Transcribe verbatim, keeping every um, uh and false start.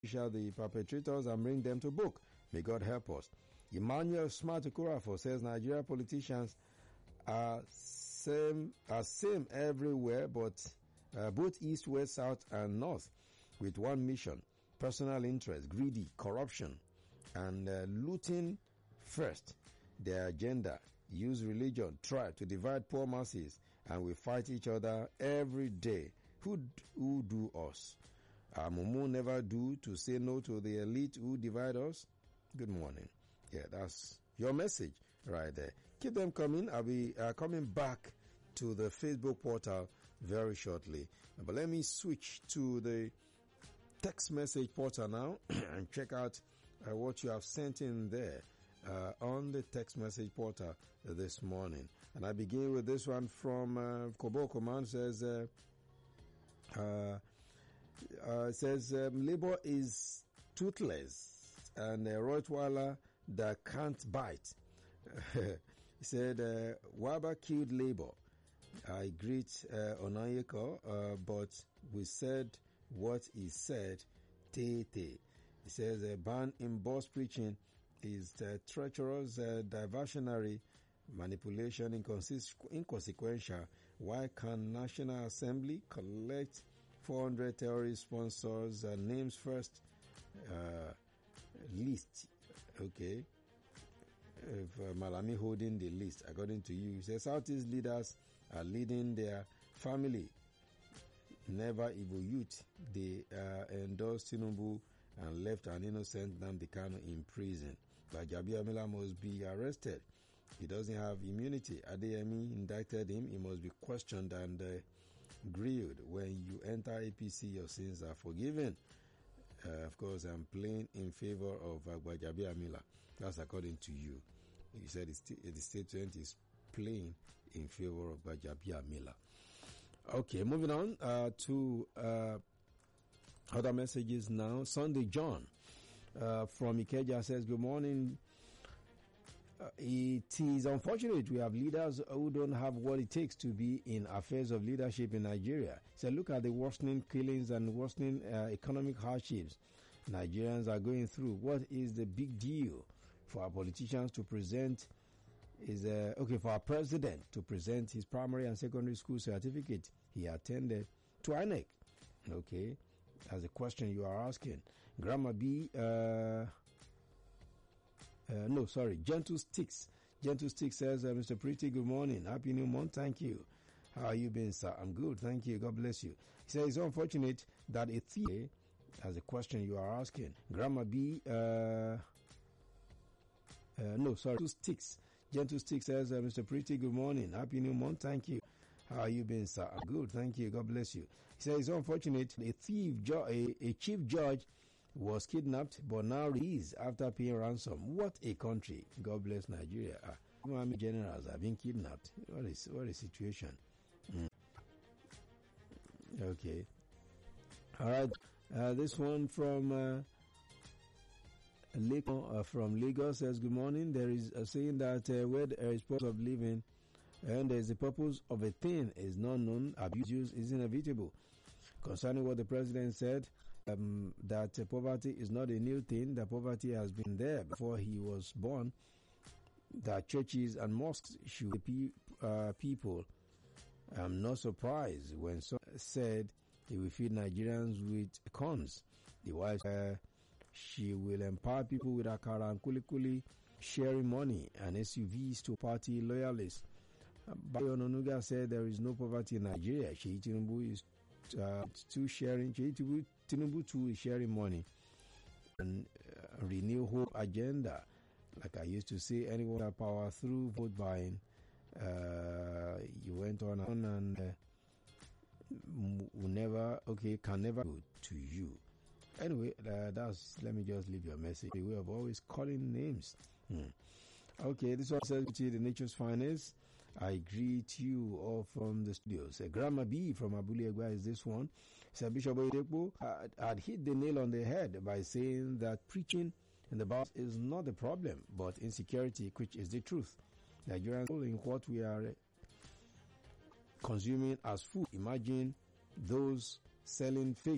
the perpetrators and bring them to book. May God help us. Emmanuel Smart Okurafo says Nigeria politicians are same are same everywhere, but uh, both east, west, south, and north, with one mission: personal interest, greedy, corruption, and uh, looting first. Their agenda: use religion, tribe to divide poor masses, and we fight each other every day. Who who do us? Our Mumu never do to say no to the elite who divide us. Good morning. Yeah, that's your message right there. Keep them coming. I'll be uh, coming back to the Facebook portal very shortly. But let me switch to the text message portal now and check out uh, what you have sent in there uh, on the text message portal this morning. And I begin with this one from uh, Kobo Command. Says, uh, uh, uh, says um, labor is toothless and a Rottweiler that can't bite. He said, uh, Waba killed labor. I greet uh, Onayeko, uh, but we said what he said, te te. He says a ban in boss preaching is uh, treacherous, uh, diversionary, manipulation, inconsist- inconsequential. Why can National Assembly collect four hundred terrorist sponsors uh, names first uh, list? Okay. If uh, Malami holding the list, according to you, he says Southeast leaders are leading their family. Never evil youth. They uh, endorsed Tinubu and left an innocent Nnamdi Kanu in prison. But Gbajabiamila must be arrested. He doesn't have immunity. Adeyemi indicted him. He must be questioned and uh, grilled. When you enter A P C, your sins are forgiven. Uh, of course, I'm playing in favor of uh, Gbajabiamila. That's according to you. You said the, st- the statement is playing in favor of Gbajabiamila. Okay, moving on uh, to uh, other messages now. Sunday John uh, from Ikeja says, good morning. Uh, it is unfortunate we have leaders who don't have what it takes to be in affairs of leadership in Nigeria. So look at the worsening killings and worsening uh, economic hardships Nigerians are going through. What is the big deal for our politicians to present is uh, okay for our president to present his primary and secondary school certificate he attended to I N E C? Okay, that's the question you are asking. Grandma B, uh, uh, no, sorry, Gentle Sticks. Gentle Sticks says, uh, Mister Pretty, good morning. Happy New Month. Thank you. How are you been, sir? I'm good. Thank you. God bless you. He says, it's unfortunate that a thief, that's the question you are asking. Grandma B, uh, uh, no, sorry, Gentle Sticks. Gentle Stick says, uh, Mister Pretty, good morning. Happy New Month. Thank you. How are you been, sir? I'm good. Thank you. God bless you. He says, it's unfortunate. A thief, ju- a, a chief judge was kidnapped, but now released after paying ransom. What a country. God bless Nigeria. Ah, army generals have been kidnapped. What is, what a situation. Mm. Okay. All right. Uh, this one from, uh, Uh, from Lagos says, good morning. There is a saying that uh, where there is purpose of living and there is a purpose of a thing is not known, abuse is inevitable. Concerning what the president said, um, that uh, poverty is not a new thing, that poverty has been there before he was born, that churches and mosques should be uh, people. I'm not surprised when someone said he will feed Nigerians with corns. The wife uh, she will empower people with akara and kulikuli, sharing money and S U Vs to party loyalists. Bayo Ononuga said there is no poverty in Nigeria. Sheyi Tinubu is uh, too sharing. Sheyi Tinubu too is sharing money and uh, renew hope agenda. Like I used to say, anyone have power through vote buying. Uh, you went on and on and uh, will never okay can never go to you. Anyway, uh, that's, let me just leave your message. We have always calling names. Hmm. Okay, this one says, the nature's finest. I greet you all from the studios. Uh, Grandma B from Abule Egba is this one. Said Bishop Oyedepo had, had hit the nail on the head by saying that preaching in the Bible is not the problem, but insecurity, which is the truth. Nigerians in what we are consuming as food. Imagine those selling fish